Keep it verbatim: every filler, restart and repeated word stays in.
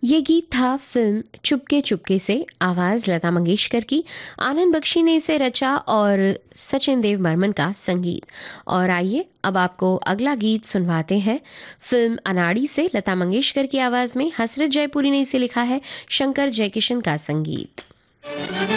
ये गीत था फिल्म चुपके चुपके से, आवाज़ लता मंगेशकर की। आनंद बख्शी ने इसे रचा और सचिन देव बर्मन का संगीत। और आइए अब आपको अगला गीत सुनवाते हैं। फिल्म अनाड़ी से लता मंगेशकर की आवाज़ में हसरत जयपुरी ने इसे लिखा है, शंकर जयकिशन का संगीत।